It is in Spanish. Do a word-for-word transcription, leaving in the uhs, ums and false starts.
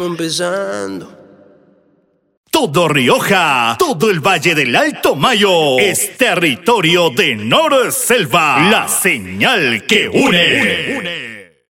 Empezando. Todo Rioja, todo el Valle del Alto Mayo es territorio de Nor Selva, la señal que une. une, une.